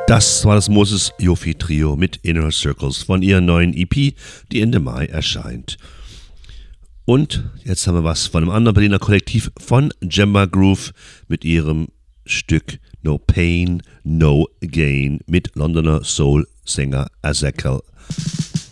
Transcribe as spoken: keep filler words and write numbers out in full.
Das war das Moses Yofi Trio mit Inner Circles von ihrer neuen E P, die Ende Mai erscheint. Und jetzt haben wir was von einem anderen Berliner Kollektiv von Jemba Groove mit ihrem Stück No Pain, No Gain mit Londoner Soul-Sänger Ezekiel